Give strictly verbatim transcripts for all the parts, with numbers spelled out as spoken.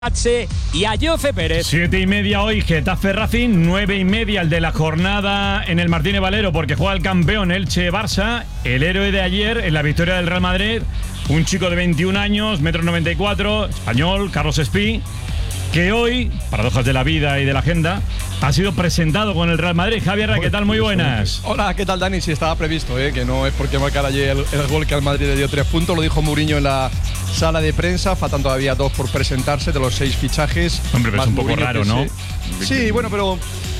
H y a Jose Pérez. Siete y media hoy, Getafe Racing. Nueve y media el de la jornada en el Martínez Valero, porque juega el campeón Elche Barça. El héroe de ayer en la victoria del Real Madrid, un chico de veintiún años, metro noventa y cuatro, español, Carlos Espí, que hoy, paradojas de la vida y de la agenda, ha sido presentado con el Real Madrid. Javier, ¿qué tal? Muy buenas. Hola, ¿qué tal, Dani? Sí, estaba previsto, ¿eh? Que no es porque marcara ayer el, el gol que al Madrid le dio tres puntos. Lo dijo Mourinho en la sala de prensa. Faltan todavía dos por presentarse de los seis fichajes. Hombre, pero es un poco Mourinho raro, ¿no? Sí, sí, bueno, pero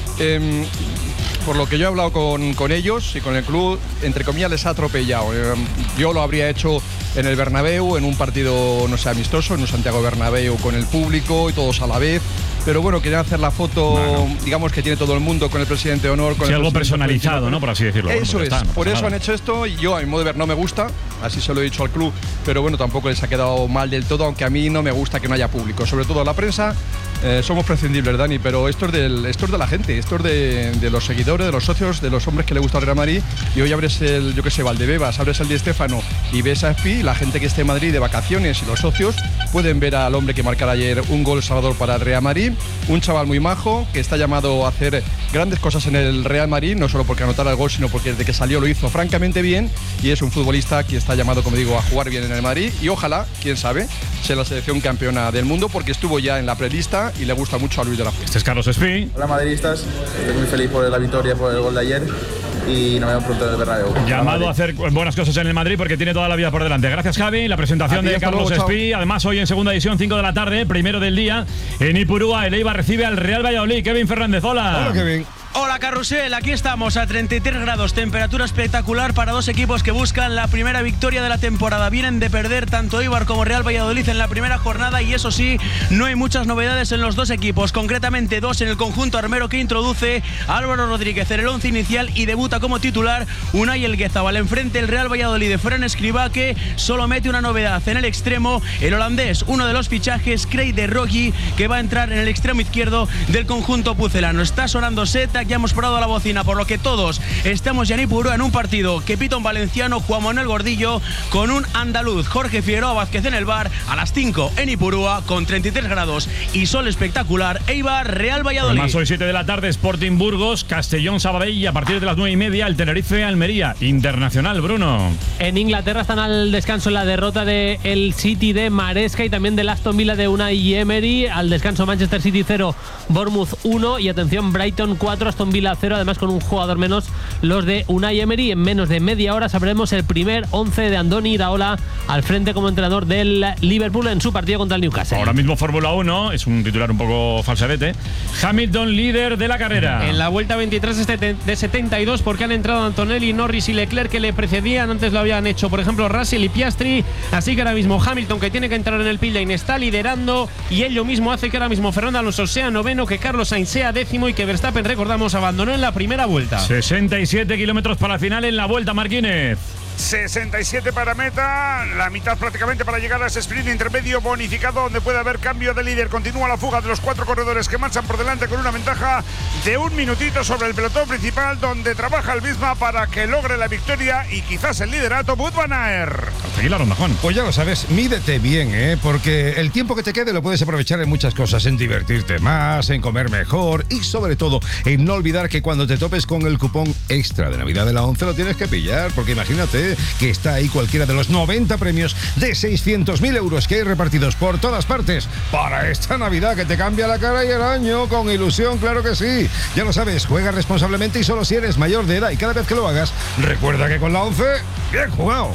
eh, por lo que yo he hablado con, con ellos y con el club, entre comillas, les ha atropellado. Eh, yo lo habría hecho en el Bernabéu, en un partido, no sé, amistoso, en un Santiago Bernabéu con el público y todos a la vez. Pero bueno, querían hacer la foto, bueno, digamos que tiene todo el mundo con el presidente de honor. Con sí, el algo personalizado, ¿no? Por así decirlo. Eso bueno, es, está, no por eso nada. han hecho esto y yo, a mi modo de ver, no me gusta. Así se lo he dicho al club, pero bueno, tampoco les ha quedado mal del todo, aunque a mí no me gusta que no haya público. Sobre todo la prensa, eh, somos prescindibles, Dani, pero esto es, del, esto es de la gente, esto es de, de los seguidores, de los socios, de los hombres que le gusta el Real Madrid. Y hoy abres el, yo qué sé, Valdebebas, abres el Di Stéfano y ves a Espi, la gente que esté en Madrid de vacaciones y los socios pueden ver al hombre que marcara ayer un gol salvador para el Real Madrid, un chaval muy majo que está llamado a hacer grandes cosas en el Real Madrid, no solo porque anotara el gol, sino porque desde que salió lo hizo francamente bien y es un futbolista que está llamado, como digo, a jugar bien en el Madrid y ojalá, quién sabe, sea la selección campeona del mundo porque estuvo ya en la prelista y le gusta mucho a Luis de la Fuente. Este es Carlos Espí. Hola madridistas, estoy muy feliz por la victoria, por el gol de ayer y nos vemos pronto en el Bernabéu. Llamado a hacer buenas cosas en el Madrid porque tiene toda la vida por delante. Gracias, Javi. La presentación ti, de Carlos luego, Espí. Además, hoy en segunda edición, cinco de la tarde, primero del día, en Ipurúa, el Eibar recibe al Real Valladolid. Kevin Fernández, hola. Hola, Kevin. Hola Carrusel, aquí estamos a treinta y tres grados, temperatura espectacular para dos equipos que buscan la primera victoria de la temporada. Vienen de perder tanto Eibar como Real Valladolid en la primera jornada y eso sí, no hay muchas novedades en los dos equipos, concretamente dos en el conjunto armero que introduce Álvaro Rodríguez en el once inicial y debuta como titular Unai Elguezabal. Enfrente el Real Valladolid de Fran Escribá, que solo mete una novedad en el extremo, el holandés, uno de los fichajes, Craig de Roggi, que va a entrar en el extremo izquierdo del conjunto pucelano. Está sonando Seta, ya hemos parado la bocina, por lo que todos estamos ya en Ipurúa en un partido que pita un valenciano, Juan Manuel Gordillo, con un andaluz, Jorge Figueroa Vázquez en el bar, a las cinco en Ipurúa, con treinta y tres grados y sol espectacular, Eibar Real Valladolid. Además, hoy siete de la tarde, Sporting Burgos, Castellón Sabadell y a partir de las nueve y media, el Tenerife Almería. Internacional, Bruno. En Inglaterra están al descanso en la derrota del City de Maresca y también del Aston Villa de Unai Emery. Al descanso Manchester City cero, Bournemouth uno y atención, Brighton cuatro, Aston Villa cero, además con un jugador menos los de Unai Emery. En menos de media hora sabremos el primer once de Andoni Iraola al frente como entrenador del Liverpool en su partido contra el Newcastle. Ahora mismo Fórmula uno, es un titular un poco falsarete. Hamilton líder de la carrera. En la vuelta veintitrés de setenta y dos, porque han entrado Antonelli, Norris y Leclerc que le precedían. Antes lo habían hecho, por ejemplo, Russell y Piastri. Así que ahora mismo Hamilton, que tiene que entrar en el pit lane, está liderando y ello mismo hace que ahora mismo Fernando Alonso sea noveno, que Carlos Sainz sea décimo y que Verstappen, recordamos, abandonó en la primera vuelta. sesenta y siete kilómetros para la final en la vuelta, Marquínez. sesenta y siete para meta, la mitad prácticamente para llegar a ese sprint intermedio bonificado donde puede haber cambio de líder. Continúa la fuga de los cuatro corredores que marchan por delante con una ventaja de un minutito sobre el pelotón principal, donde trabaja el misma para que logre la victoria y quizás el liderato Wout van Aert. Aquí la ronda, Juan. Pues ya lo sabes, mídete bien, ¿eh? Porque el tiempo que te quede lo puedes aprovechar en muchas cosas, en divertirte más, en comer mejor y sobre todo en no olvidar que cuando te topes con el cupón extra de Navidad de la once lo tienes que pillar, porque imagínate que está ahí cualquiera de los noventa premios de seiscientos mil euros que hay repartidos por todas partes para esta Navidad que te cambia la cara y el año con ilusión, claro que sí. Ya lo sabes, juega responsablemente y solo si eres mayor de edad, y cada vez que lo hagas, recuerda que con la once, bien jugado.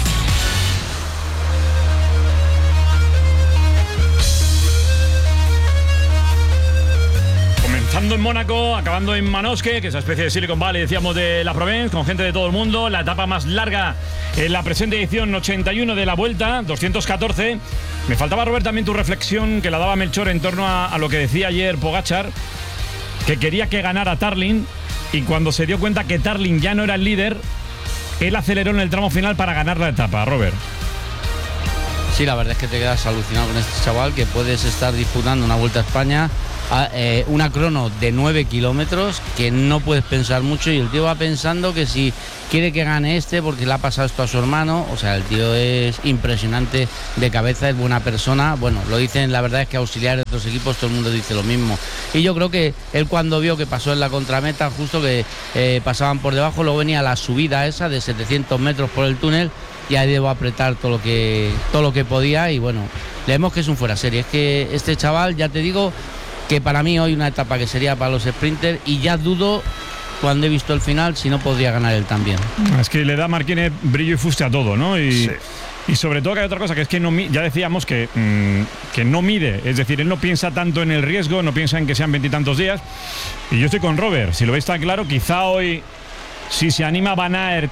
Comenzando en Mónaco, acabando en Manosque, que es esa especie de Silicon Valley, decíamos, de la Provence, con gente de todo el mundo. La etapa más larga en la presente edición ochenta y uno de la Vuelta, doscientos catorce. Me faltaba, Robert, también tu reflexión, que la daba Melchor en torno a, a lo que decía ayer Pogačar, que quería que ganara Tarling, y cuando se dio cuenta que Tarling ya no era el líder, él aceleró en el tramo final para ganar la etapa, Robert. Sí, la verdad es que te quedas alucinado con este chaval, que puedes estar disputando una Vuelta a España a, eh, una crono de nueve kilómetros que no puedes pensar mucho, y el tío va pensando que si quiere que gane este porque le ha pasado esto a su hermano. O sea, el tío es impresionante de cabeza, es buena persona. Bueno, lo dicen, la verdad es que auxiliares de otros equipos, todo el mundo dice lo mismo. Y yo creo que él, cuando vio que pasó en la contrameta, justo que eh, pasaban por debajo, luego venía la subida esa de setecientos metros por el túnel, y ahí debo apretar todo lo que todo lo que podía, y bueno, le vemos que es un fuera serie. Es que este chaval, ya te digo, que para mí hoy una etapa que sería para los sprinters, y ya dudo, cuando he visto el final, si no podría ganar él también. Es que le da Marquínez brillo y fuste a todo, ¿no? Y, sí. y sobre todo que hay otra cosa, que es que no, ya decíamos que, mmm, que no mide, es decir, él no piensa tanto en el riesgo, no piensa en que sean veintitantos días. Y yo estoy con Robert, si lo veis tan claro, quizá hoy, si se anima Van Aert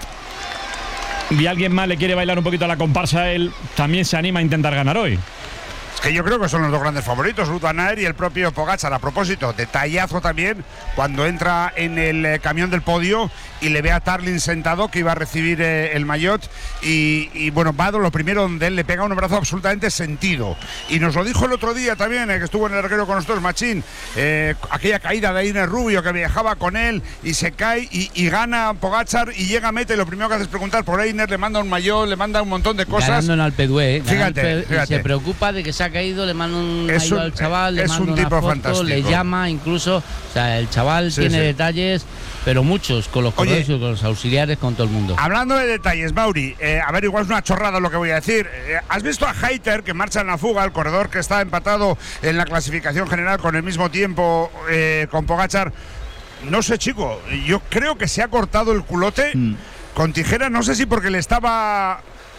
y alguien más le quiere bailar un poquito a la comparsa, él también se anima a intentar ganar hoy. Es que yo creo que son los dos grandes favoritos, Wout van Aert y el propio Pogačar. A propósito, detallazo también cuando entra en el eh, camión del podio y le ve a Tarlin sentado, que iba a recibir eh, el maillot, y, y bueno, Vado, lo primero donde él le pega un abrazo absolutamente sentido. Y nos lo dijo el otro día también, eh, que estuvo en el arquero con nosotros, Machín, eh, aquella caída de Ines Rubio, que viajaba con él y se cae y, y gana Pogačar y llega a meta, y lo primero que hace es preguntar por Ines, le manda un maillot, le manda un montón de cosas. Ganando en Alpedue, ¿eh? Fíjate, fíjate. Se preocupa de que se ha caído, le manda un es maillot un, al chaval, le es manda un una tipo foto, fantástico. le llama incluso. O sea, el chaval sí, tiene sí. detalles, pero muchos, con los corredores, con los auxiliares, con todo el mundo. Hablando de detalles, Mauri, eh, a ver, igual es una chorrada lo que voy a decir. Eh, ¿Has visto a Hayter, que marcha en la fuga, el corredor que está empatado en la clasificación general con el mismo tiempo eh, con Pogačar? No sé, chico, yo creo que se ha cortado el culote mm. con tijera, no sé si porque le estaba...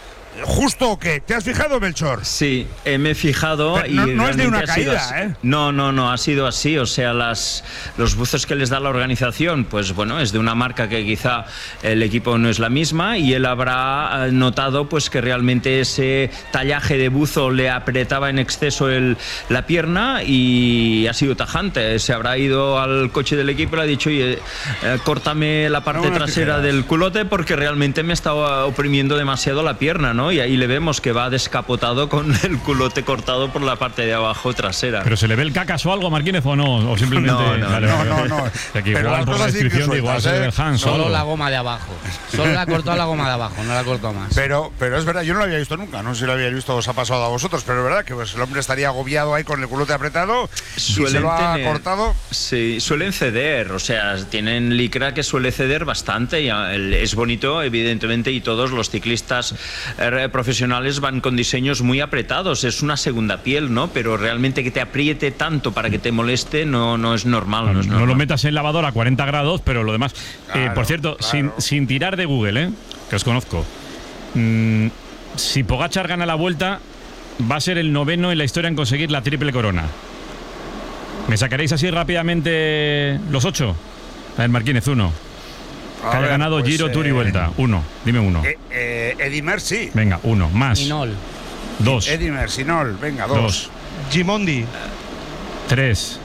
¿Justo o qué? ¿Te has fijado, Melchor? Sí, eh, me he fijado. Pero no, y no es de una caída, ¿eh? No, no, no, ha sido así. O sea, las, los buzos que les da la organización, pues bueno, es de una marca que quizá el equipo no es la misma, y él habrá notado pues que realmente ese tallaje de buzo le apretaba en exceso el, la pierna, y ha sido tajante. Se habrá ido al coche del equipo y le ha dicho, oye, eh, córtame la parte no, trasera del culote, porque realmente me estaba oprimiendo demasiado la pierna, ¿no? Y ahí le vemos que va descapotado con el culote cortado por la parte de abajo trasera. ¿Pero se le ve el cacas o algo, Marquínez, o no? ¿O simplemente...? No, no, vale, no, vale, no, no, no. Aquí igual, por la descripción de igual se le ve el Hans. Solo solo. la goma de abajo. Solo la cortó la goma de abajo, no la cortó más. Pero, pero es verdad, yo no lo había visto nunca. No sé si lo había visto o os ha pasado a vosotros, pero es verdad que pues, el hombre estaría agobiado ahí con el culote apretado y se lo ha tener, cortado. Sí, suelen ceder. O sea, tienen licra que suele ceder bastante. Y es bonito, evidentemente, y todos los ciclistas eh, profesionales van con diseños muy apretados, es una segunda piel, ¿no? Pero realmente que te apriete tanto para que te moleste no, no es normal. No, no, es normal. No lo metas en lavadora a cuarenta grados, pero lo demás... Claro, eh, por cierto, claro. sin, sin tirar de Google, ¿eh? Que os conozco. Mm, si Pogačar gana la Vuelta, va a ser el noveno en la historia en conseguir la triple corona. ¿Me sacaréis así rápidamente los ocho? A ver, Marquínez, uno. Que haya ganado pues, Giro, eh, Tour y Vuelta. Uno, dime uno. Eh, eh, Edimer, sí. Venga, uno. Más. Inol. Dos. Edimer, Sinol, venga, dos. dos. Gimondi. Tres.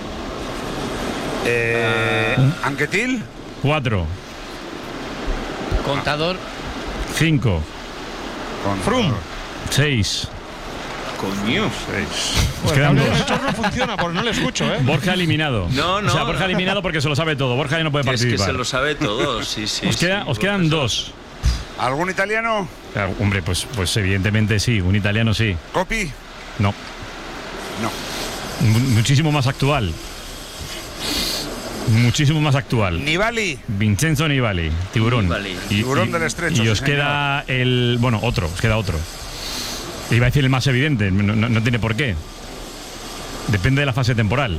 Eh, uh. Anquetil. Cuatro. Contador. Cinco. Froome. Seis. Coño, seis. Pues el cable del Melchor no funciona, porque no le escucho, ¿eh? Borja eliminado. No, no. O sea, Borja no. eliminado porque se lo sabe todo. Borja ya no puede participar. Es que se lo sabe todo, sí, sí. Os, queda, sí, os quedan dos. ¿Algún italiano? Claro, hombre, pues, pues evidentemente sí. Un italiano sí. ¿Copi? No. No. M muchísimo más actual. Muchísimo más actual. Nibali. Vincenzo Nibali. Tiburón. Nibali. Y, Tiburón y, del Estrecho. Y os sí, queda el... Bueno, otro. Os queda otro. Iba a decir el más evidente. No, no, no tiene por qué. Depende de la fase temporal.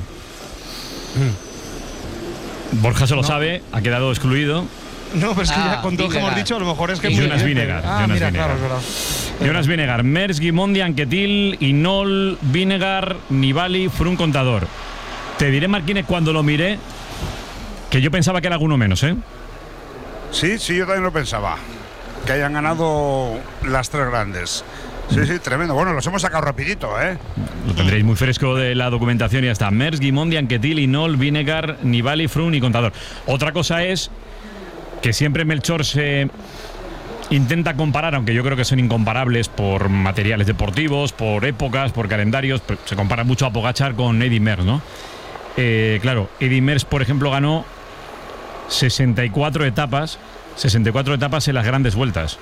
Mm. Borja se lo no. sabe. Ha quedado excluido. No, pero es que ah, ya con todo lo que hemos dicho, a lo mejor es que... Y Jonas Vinegar. Ah, Jonas mira, Vinegar. claro, es verdad. Jonas Vinegar. Merckx, Gimondi, Anquetil, Inol, Vinegar, Nibali, Froome, Contador. Te diré, Marquínez, cuando lo miré, que yo pensaba que era alguno menos, ¿eh? Sí, sí, yo también lo pensaba. Que hayan ganado las tres grandes. Sí, sí, tremendo. Bueno, los hemos sacado rapidito, ¿eh? Lo tendréis muy fresco de la documentación y ya está. Merckx, Gimondi, Anquetil, Inol, Vinegar, Nibali, Froome y Contador. Otra cosa es que siempre Melchor se intenta comparar, aunque yo creo que son incomparables por materiales deportivos, por épocas, por calendarios. Se compara mucho a Pogačar con Eddy Merckx, ¿no? eh, claro, Eddy Merckx, por ejemplo, ganó sesenta y cuatro etapas, sesenta y cuatro etapas en las grandes vueltas.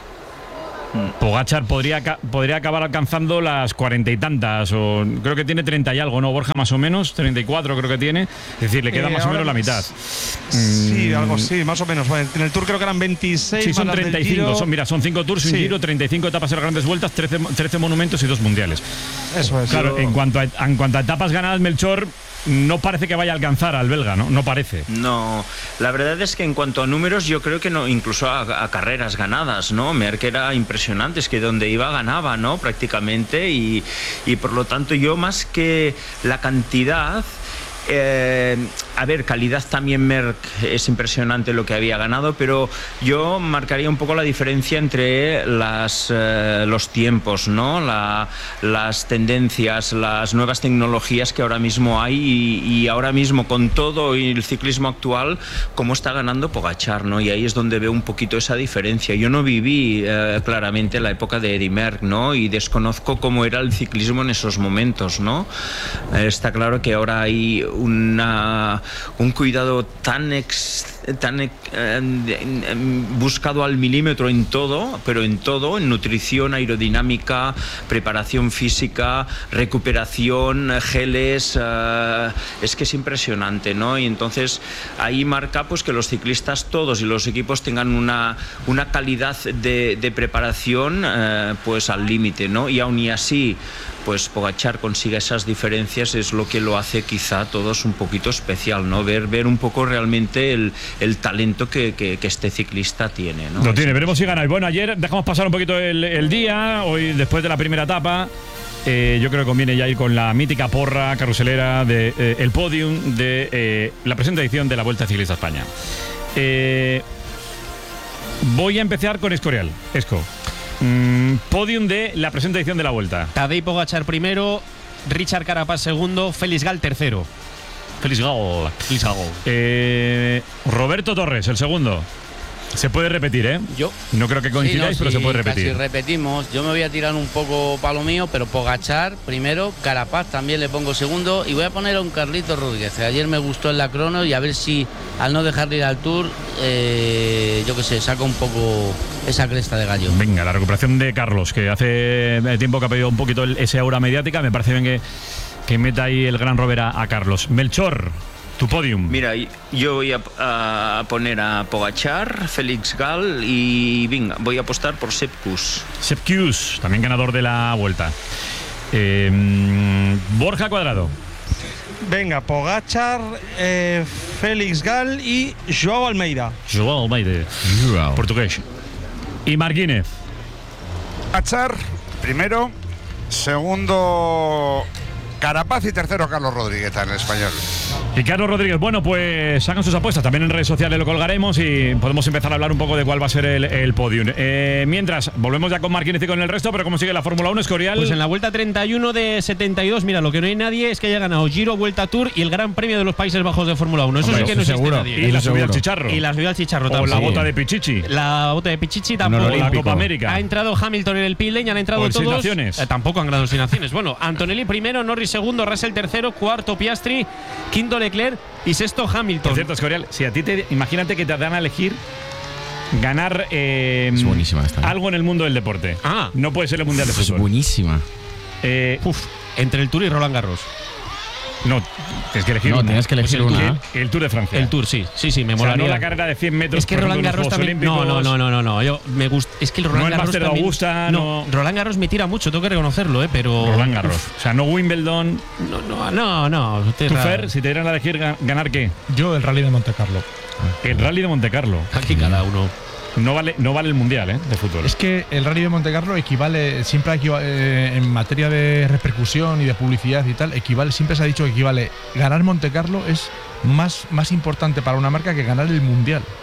Pogačar podría, podría acabar alcanzando las cuarenta y tantas, o creo que tiene treinta y algo, ¿no? Borja, más o menos, treinta y cuatro creo que tiene. Es decir, le queda eh, más o menos la mitad. Sí, mm. algo sí, más o menos. En el Tour creo que eran veintiséis. Sí, son treinta y cinco. Son, mira, son cinco Tours y sí. un Giro, treinta y cinco etapas en las grandes vueltas, trece, trece monumentos y dos mundiales. Eso es. Claro, en cuanto a, en cuanto a etapas ganadas, Melchor no parece que vaya a alcanzar al belga, ¿no? No parece. No, la verdad es que en cuanto a números, yo creo que no, incluso a, a carreras ganadas, ¿no? Merck era impresionante, es que donde iba ganaba, ¿no? Prácticamente, y, y por lo tanto yo más que la cantidad... Eh, a ver, calidad también Merck es impresionante lo que había ganado, pero yo marcaría un poco la diferencia entre las, eh, los tiempos, ¿no? La, las tendencias, las nuevas tecnologías que ahora mismo hay y, y ahora mismo con todo el ciclismo actual, cómo está ganando Pogačar, ¿no? Y ahí es donde veo un poquito esa diferencia. Yo no viví eh, claramente la época de Eddy Merckx, ¿no? Y desconozco cómo era el ciclismo en esos momentos, ¿no? Eh, está claro que ahora hay Una, un cuidado tan, ex, tan eh, eh, buscado al milímetro en todo, pero en todo, en nutrición, aerodinámica, preparación física, recuperación, geles, eh, es que es impresionante, ¿no? Y entonces ahí marca pues que los ciclistas todos y los equipos tengan una, una calidad de, de preparación eh, pues al límite, ¿no? Y aún y así pues Pogačar consiga esas diferencias es lo que lo hace quizá todos un poquito especial, ¿no? Ver, ver un poco realmente el, el talento que, que, que este ciclista tiene, ¿no? Lo tiene, veremos si gana. Y bueno, ayer dejamos pasar un poquito el, el día, hoy después de la primera etapa, eh, yo creo que conviene ya ir con la mítica porra carruselera de eh, el podium de eh, la presente edición de la Vuelta Ciclista a España. Eh, voy a empezar con Escorial. Esco. Mm, podium de la presente edición de la Vuelta. Tadej Pogačar primero, Richard Carapaz segundo, Félix Gal tercero. Félix Gal. Félix Gal. Eh, Roberto Torres, el segundo. Se puede repetir, ¿eh? Yo. No creo que coincidáis, sí, no, pero sí, se puede repetir. Casi repetimos. Yo me voy a tirar un poco para lo mío, pero Pogačar primero, Carapaz también le pongo segundo y voy a poner a un Carlito Rodríguez. Ayer me gustó en la crono y a ver si al no dejarle ir al Tour, eh, yo qué sé, saca un poco esa cresta de gallo. Venga, la recuperación de Carlos, que hace tiempo que ha pedido un poquito el, ese aura mediática. Me parece bien que, que meta ahí el gran Rover a, a Carlos. Melchor, tu podium. Mira, yo voy a, a poner a Pogačar, Félix Gal y venga, voy a apostar por Sepp Kuss. Sepp Kuss, también ganador de la Vuelta. Eh, Borja Cuadrado. Venga, Pogačar, eh, Félix Gal y Joao Almeida. Joao Almeida. Joao. Portugués. Y Marquínez. Pogačar, primero. Segundo, Carapaz y tercero, Carlos Rodríguez en el español. Y Carlos Rodríguez, bueno, pues hagan sus apuestas, también en redes sociales lo colgaremos y podemos empezar a hablar un poco de cuál va a ser el, el podium. Eh, mientras, volvemos ya con Marquínez y con el resto, pero ¿cómo sigue la Fórmula uno, Escorial? Pues en la Vuelta treinta y uno de setenta y dos, mira, lo que no hay nadie es que haya ganado Giro, Vuelta Tour y el Gran Premio de los Países Bajos de Fórmula uno. Eso Hombre, sí que no existe seguro. nadie. Y la subida al chicharro. Y la subida al chicharro o también. O la bota de Pichichi. La bota de Pichichi tampoco. No, la Copa América. Ha entrado Hamilton en el pit lane, han entrado o todos. Eh, tampoco han ganado asignaciones. Bueno, Antonelli primero, Norris segundo, Russell tercero, cuarto Piastri, quinto Leclerc y sexto Hamilton. Por cierto, Escorial, si a ti te, imagínate que te dan a elegir ganar eh, es buenísima esta, ¿no? algo en el mundo del deporte. Ah, no puede ser el Mundial de Fútbol. Es buenísima. Eh, Uf, entre el Tour y Roland Garros. No, tienes que elegir no, una. tienes que elegir pues el, una. El, el Tour de Francia. El Tour, sí, sí, sí, me o sea, molaría. No la carrera de cien metros. Es que Roland Garros también. No, no, no, no, no, no. Yo me gusta. Es que el Roland no Garros. No el Master de Augusta, no, no. Roland Garros me tira mucho, tengo que reconocerlo, ¿eh? Pero. Roland Garros. Uf. O sea, no Wimbledon. No, no, no. no ¿Tú, Fer, si te dieran a elegir ganar qué? Yo, el Rally de Monte Carlo. El Rally de Monte Carlo. Aquí cada uno. No vale, no vale el mundial, ¿eh? De fútbol. Es que el Rally de Monte Carlo equivale, siempre equivale, eh, en materia de repercusión y de publicidad y tal, equivale, siempre se ha dicho que equivale. Ganar Monte Carlo es más, más importante para una marca que ganar el mundial.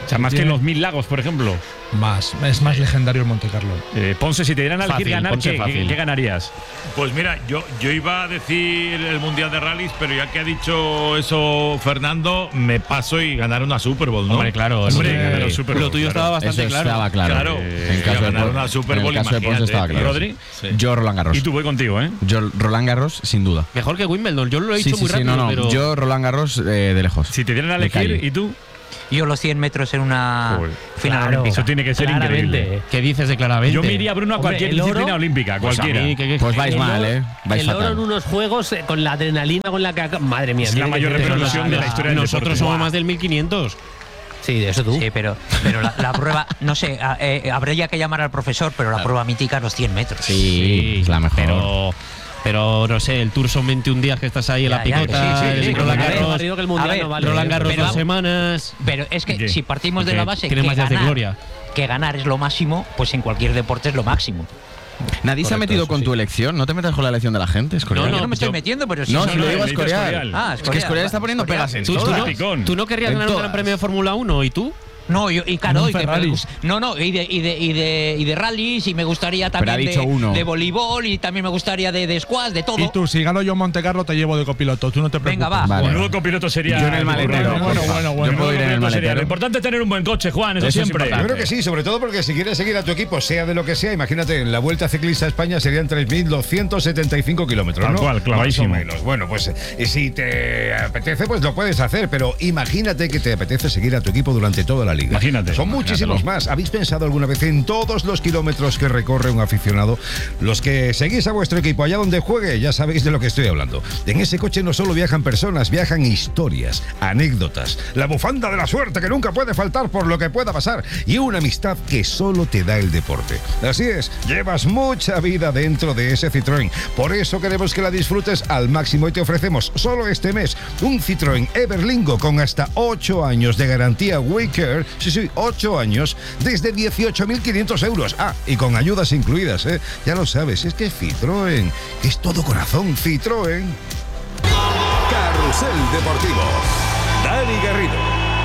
O sea, más que en los Mil Lagos, por ejemplo. Más, es más legendario el Monte Carlo. Eh, Ponce, si te dieran a elegir Fácil, ganar, Ponce ¿qué, fácil. qué- qué ganarías? Pues mira, yo, yo iba a decir el Mundial de Rallys, pero ya que ha dicho eso Fernando, me paso y ganar una Super Bowl, ¿no? Hombre, claro, Hombre, sí, ganar claro. los Super Lo Bowl, tuyo claro. estaba bastante Eso claro. estaba claro. Claro, Eh, en en caso de ganar Pon- una Super en Bowl, el caso de Ponce imagínate. estaba claro. ¿Rodri? Yo Roland Garros. Y tú voy contigo, ¿eh? Yo Roland Garros, sin duda. Mejor que Wimbledon, yo lo he Sí, dicho sí, muy sí, rápido, no, no. pero Yo Roland Garros eh, de lejos. Si te dieran a De elegir, calle. ¿y tú? Yo los cien metros en una Joder. final Claro. olímpica. Eso tiene que ser Claramente. increíble. ¿qué dices de claramente? Yo me iría, Bruno, a Hombre, cualquier el oro- disciplina olímpica, Pues a cualquiera. mí, que- que- Pues vais El mal, oro- ¿eh? Vais el oro fatal. en unos juegos eh, con la adrenalina con la que. ac- Madre mía. Es la tiene que mayor ser repercusión de la historia del Nosotros deporte. somos Buah. más del mil quinientos. Sí, de eso tú. Sí, pero, pero la, la prueba, no sé, a- eh, habría que llamar al profesor, pero la prueba mítica es los cien metros. Sí, es la mejor. Pero, pero no sé, el Tour son veintiún días que estás ahí en Ya, la ya, picota, sí, sí, el sí, Roland a ver, Garros, Barrido que el A mundial ver, no vale. Roland Garros pero- dos semanas. Pero es que ¿Qué? si partimos de ¿Qué? la base Tiene que más días de ganar, gloria. que ganar es lo máximo, pues en cualquier deporte es lo máximo. Nadie se ha Correcto, metido eso con sí. tu elección. No te metas con la elección de la gente, Escorial. No, Yo no, no me estoy yo- metiendo, pero si No, no, si lo digo a Leído Escorial. Escorial. Ah, Es que Escorial está poniendo Escorial. pegas en ¿Tú, tú todas. no, Picón. tú no querrías En ganar un todas. gran premio de Fórmula uno, ¿y tú? No, yo, y claro, Un y que me Ferrari. gus- no, no, y de, y de, y de, y de rallies, y me gustaría Pero también ha dicho de, uno. de voleibol, y también me gustaría de, de squash, de todo. Y tú, si gano yo Monte Carlo, te llevo de copiloto. Tú no te preocupes. Venga, va. Vale. Menudo copiloto sería. Yo en el maletero. Bueno, bueno, porfa. bueno, bueno. Yo puedo ir en el Menudo copiloto sería. maletero. Lo importante es tener un buen coche, Juan, eso, Eso es siempre. importante. Yo creo que sí, sobre todo porque si quieres seguir a tu equipo, sea de lo que sea, imagínate, en la Vuelta Ciclista a España serían tres mil doscientos setenta y cinco kilómetros, Tal ¿no? cual, clavadísimo. Más o menos. Bueno, pues eh, si te apetece, pues lo puedes hacer, pero imagínate que te apetece seguir a tu equipo durante toda la liga. Imagínate. Son muchísimos Imagínatelo. más. ¿Habéis pensado alguna vez en todos los kilómetros que recorre un aficionado? Los que seguís a vuestro equipo allá donde juegue, ya sabéis de lo que estoy hablando. En ese coche no solo viajan personas, viajan historias, anécdotas, la bufanda de la suerte que nunca puede faltar por lo que pueda pasar y una amistad que solo te da el deporte. Así es, llevas mucha vida dentro de ese Citroën. Por eso queremos que la disfrutes al máximo y te ofrecemos solo este mes un Citroën Everlingo con hasta ocho años de garantía WeCare. Sí, sí, ocho años desde dieciocho mil quinientos euros. Ah, y con ayudas incluidas, ¿eh? Ya lo sabes, es que Citroën es todo corazón. Citroën. Carrusel Deportivo. Dani Garrido.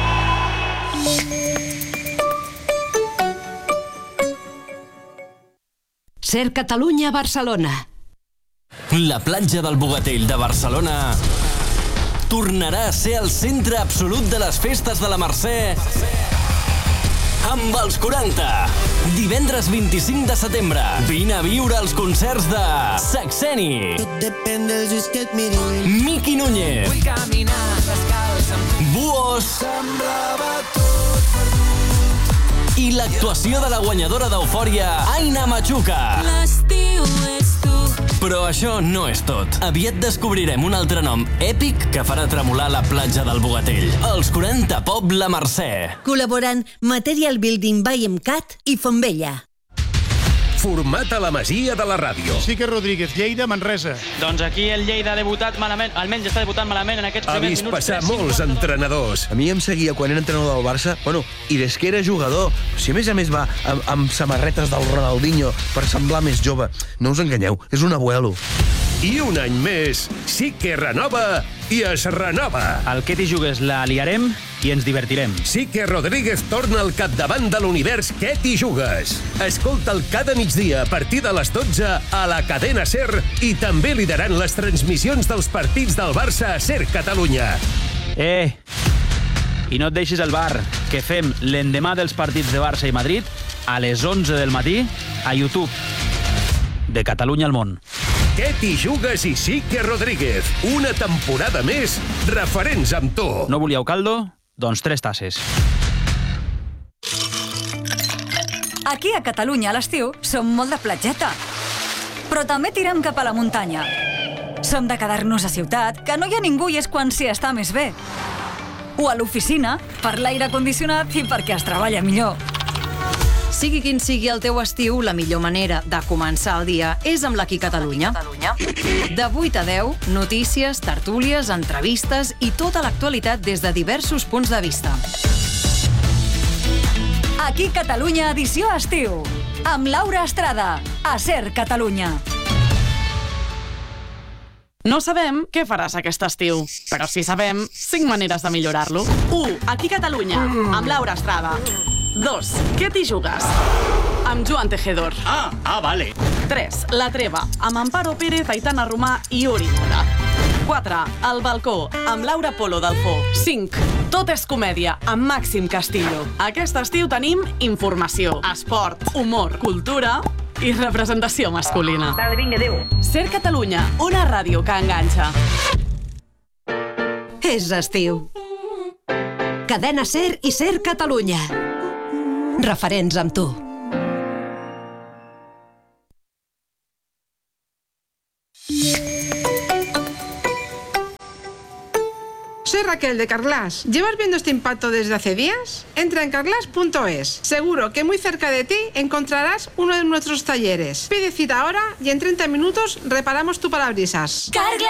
Ser Catalunya, Barcelona. La platja del Bogatell de Barcelona tornarà a ser el centre absolut de les festes de la Mercè amb els quaranta. Divendres vint-i-cinc de setembre. Vine a viure els concerts de Saxeni, Miqui Núñez, Buos i l'actuació de la guanyadora d'Eufòria, Aina Machuca. L'estiu és tu. Però això no és tot. Aviat descobrirem un altre nom èpic que farà tremolar la platja del Bogatell. Els quaranta Pop La Mercè. Col·laborant Material Building by Emcat i Fontvella. Format a la Masia de la ràdio. Sí que Rodríguez, Lleida, Manresa. Doncs aquí el Lleida ha debutat malament, almenys està debutant malament en aquests Ha primers vist minuts. passar molts entrenadors. A mi em seguia quan era entrenador del Barça, bueno, i des que era jugador. Si a més a més va amb, amb samarretes del Ronaldinho per semblar més jove, no us enganyeu, és un abuelo. I un any més, sí que renova i es renova. Al que t'hi jugues la liarem i ens divertirem. Sí que Rodríguez torna al capdavant de l'univers Què t'hi jugues. Escolta'l cada migdia a partir de les dotze a la cadena SER i també liderant les transmissions dels partits del Barça a SER Catalunya. Eh, i no et deixis el bar, que fem l'endemà dels partits de Barça i Madrid a les onze del matí a YouTube. De Catalunya al món. Què t'hi jugues i sí que Rodríguez. Una temporada més, referents amb tu. No volíeu caldo? Doncs tres tasses. Aquí a Catalunya a l'estiu som molt de platgeta, però també tirem cap a la muntanya. Som de quedar-nos a ciutat, que no hi ha ningú i és quan s'hi està més bé. O a l'oficina, per l'aire condicionat i perquè es treballa millor. Sigui quin sigui el teu estiu, la millor manera de començar el dia és amb l'Aquí Catalunya. De vuit a deu, notícies, tertúlies, entrevistes i tota l'actualitat des de diversos punts de vista. Aquí Catalunya edició estiu, amb Laura Estrada, a SER Catalunya. No sabem què faràs aquest estiu, però sí sabem cinc maneres de millorar-lo. u. Aquí Catalunya, amb Laura Estrada. dos. Què t'hi jugues? Amb Joan Tejedor. Ah, ah, vale. tres. La Treva, amb Amparo Pérez, Aitana Romà i Uri Mora. quatre. El Balcó, amb Laura Polo Dalfó. cinc. Tot és comèdia, amb Màxim Castillo. Aquest estiu tenim informació, esport, humor, cultura i representació masculina. Vale, vinga, adéu. Ser Catalunya, una ràdio que enganxa. És estiu. Cadena Ser i Ser Catalunya. Referents amb tu. Soy Raquel de Carglass. ¿Llevas viendo este impacto desde hace días? Entra en carglass punto es. Seguro que muy cerca de ti encontrarás uno de nuestros talleres. Pide cita ahora y en treinta minutos reparamos tu parabrisas.